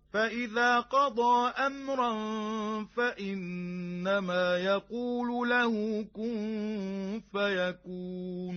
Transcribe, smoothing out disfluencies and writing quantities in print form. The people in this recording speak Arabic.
فإذا قضى أمرا فإنما يقول له كن فيكون.